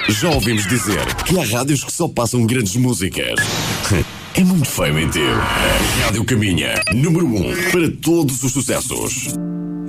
Já ouvimos dizer que há rádios que só passam grandes músicas. É muito feio mentir. A Rádio Caminha, número 1 para todos os sucessos.